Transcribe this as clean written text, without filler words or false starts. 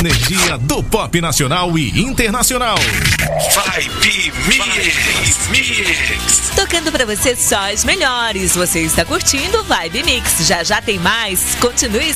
energia do pop nacional e internacional. Vibe Mix. Tocando pra você só as melhores. Você está curtindo Vibe Mix. Já já tem mais. Continue